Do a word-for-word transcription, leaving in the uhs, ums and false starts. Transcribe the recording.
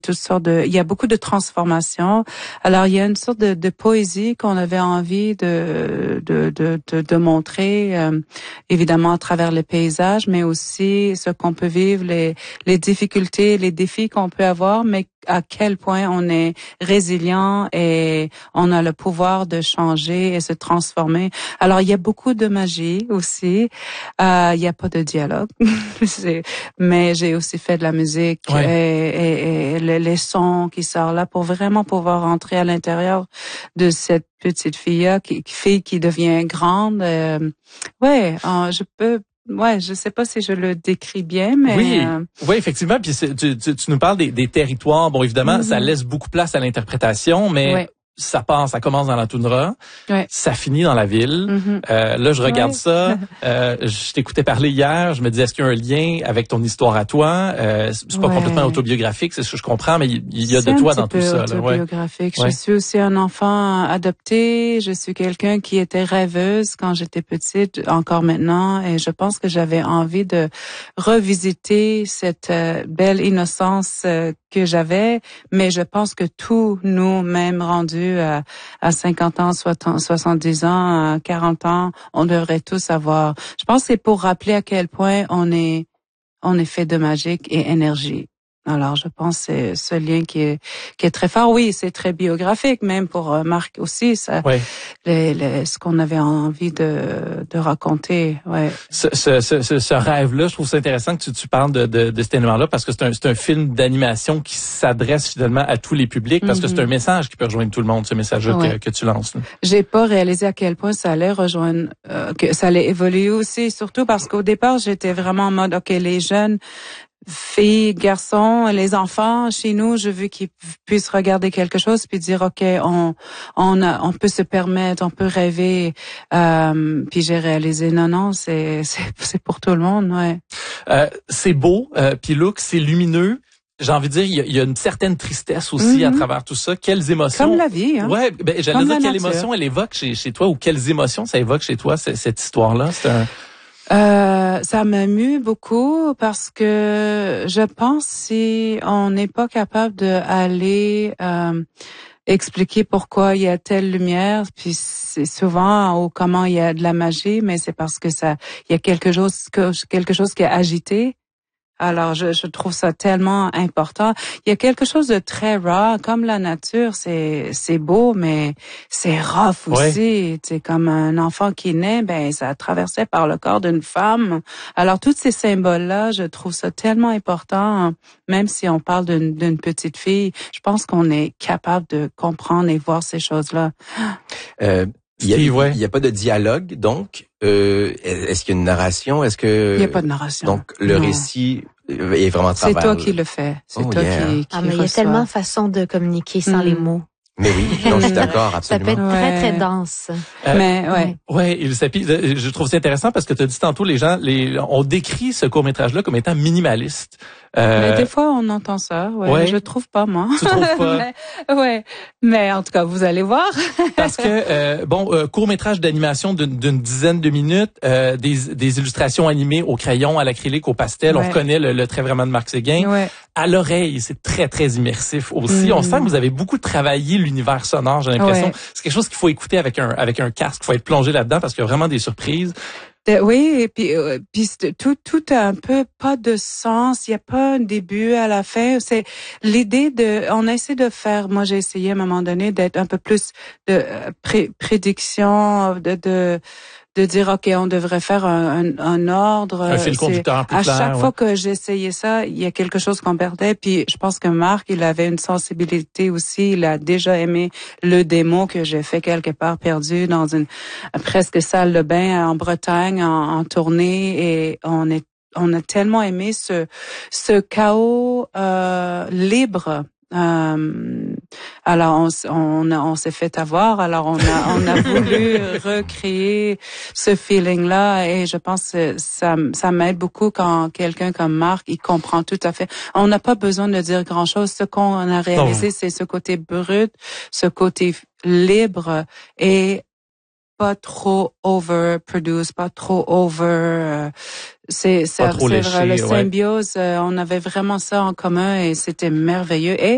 toutes sortes de, il y a beaucoup de transformations. Alors il y a une sorte de, de poésie qu'on avait envie de de de de, de montrer, euh, évidemment à travers les paysages, mais aussi ce qu'on peut vivre, les les difficultés, les défis qu'on peut avoir, mais à quel point on est résilient et on a le pouvoir de changer et se transformer. Alors il y a beaucoup de magie aussi. Euh, il y a pas de dialogue, mais j'ai aussi fait de la musique ouais. et, et, et les, les sons qui sortent là pour vraiment pouvoir entrer à l'intérieur de cette petite fille qui fille qui devient grande. Euh, ouais, euh, je peux. Ouais, je sais pas si je le décris bien, mais oui, euh... oui, effectivement. Puis tu, tu, tu nous parles des, des territoires. Bon, évidemment, mm-hmm. ça laisse beaucoup de place à l'interprétation, mais ouais. ça passe, ça commence dans la toundra, ouais. ça finit dans la ville. Mm-hmm. Euh, là, je regarde ouais. ça. Euh, je t'écoutais parler hier. Je me disais, est-ce qu'il y a un lien avec ton histoire à toi? Euh, c'est pas ouais. complètement autobiographique, c'est ce que je comprends, mais il, il y a de toi dans tout ça. C'est un peu autobiographique. Ouais. Je suis aussi un enfant adopté. Je suis quelqu'un qui était rêveuse quand j'étais petite, encore maintenant, et je pense que j'avais envie de revisiter cette euh, belle innocence euh, que j'avais, mais je pense que tous nous, même rendus à, à cinquante ans, soixante-dix ans, quarante ans, on devrait tous avoir. Je pense que c'est pour rappeler à quel point on est, on est fait de magique et énergie. Alors, je pense que c'est ce lien qui est qui est très fort. Oui, c'est très biographique, même pour euh, Marc aussi. Ça, ouais. les, les, ce qu'on avait envie de de raconter. Ouais. Ce, ce, ce, ce rêve-là, je trouve ça intéressant que tu, tu parles de, de, de cet élément-là parce que c'est un, c'est un film d'animation qui s'adresse finalement à tous les publics parce mm-hmm. que c'est un message qui peut rejoindre tout le monde, ce message-là ouais. que, que tu lances. Là. J'ai pas réalisé à quel point ça allait rejoindre, euh, que ça allait évoluer aussi, surtout parce qu'au départ, j'étais vraiment en mode, ok, les jeunes. Filles, garçons, les enfants chez nous, je veux qu'ils puissent regarder quelque chose puis dire ok, on on a, on peut se permettre, on peut rêver. Euh, puis j'ai réalisé non non, c'est c'est c'est pour tout le monde, ouais. Euh, c'est beau, euh, puis look, c'est lumineux. J'ai envie de dire, il y a, il y a une certaine tristesse aussi mm-hmm. à travers tout ça. Quelles émotions? Comme la vie, hein. Ouais, ben j'allais Comme dire quelle nature. émotion elle évoque chez chez toi ou quelles émotions ça évoque chez toi cette, cette histoire-là. C'est un Euh, ça m'amuse beaucoup parce que je pense si on n'est pas capable de aller euh, expliquer pourquoi il y a telle lumière, puis c'est souvent ou comment il y a de la magie, mais c'est parce que ça, il y a quelque chose que quelque chose qui est agité. Alors, je, je trouve ça tellement important. Il y a quelque chose de très raw, comme la nature, c'est c'est beau, mais c'est rough aussi. C'est comme un enfant qui naît, ben ça a traversé par le corps d'une femme. Alors, tous ces symboles-là, je trouve ça tellement important. Même si on parle d'une, d'une petite fille, je pense qu'on est capable de comprendre et voir ces choses-là. Euh, Il y a, Steve, ouais. il y a pas de dialogue, donc euh, est-ce qu'il y a une narration? Est-ce que il y a pas de narration? Donc le non. récit est vraiment à travers. C'est toi qui le fais. C'est oh, toi yeah. qui, qui Ah mais il y a tellement de façons de communiquer sans mm. les mots. Mais oui, non, je suis d'accord, absolument. Ça peut être ouais. très, très dense. Euh, mais, ouais. Ouais, il s'appuie. Je trouve ça intéressant parce que tu as dit tantôt, les gens, les, on décrit ce court-métrage-là comme étant minimaliste. Euh, mais des fois, on entend ça. Ouais, ouais. Je trouve pas, moi. Tu trouves pas? mais, ouais. Mais en tout cas, vous allez voir. Parce que, euh, bon, euh, court-métrage d'animation d'une, d'une dizaine de minutes, euh, des, des illustrations animées au crayon, à l'acrylique, au pastel. Ouais. On reconnaît le, le trait vraiment de Marc Séguin. Ouais. À l'oreille, c'est très, très immersif aussi. Mm. On sent que vous avez beaucoup travaillé l'univers sonore, j'ai l'impression. Ouais. C'est quelque chose qu'il faut écouter avec un, avec un casque. Il faut être plongé là-dedans parce qu'il y a vraiment des surprises. De, oui, et puis, euh, puis tout, tout a un peu pas de sens. Il y a pas un début à la fin. C'est l'idée de, on essaie de faire. Moi, j'ai essayé à un moment donné d'être un peu plus de pré, prédiction, de, de, de dire ok, on devrait faire un, un, un ordre. Un fil conducteur plus à clair. À chaque ouais. fois que j'essayais ça, il y a quelque chose qu'on perdait. Puis je pense que Marc, il avait une sensibilité aussi. Il a déjà aimé le démo que j'ai fait quelque part perdu dans une presque salle de bain en Bretagne en, en tournée et on est on a tellement aimé ce ce chaos euh, libre. Euh, alors on, on, a, on s'est fait avoir. Alors on a on a voulu recréer ce feeling là et je pense que ça ça m'aide beaucoup quand quelqu'un comme Marc il comprend tout à fait. On n'a pas besoin de dire grand chose. Ce qu'on a réalisé non. c'est ce côté brut, ce côté libre et pas trop overproduce, pas trop over. Euh, c'est c'est, c'est léché, vrai, le ouais. symbiose. Euh, on avait vraiment ça en commun et c'était merveilleux. Et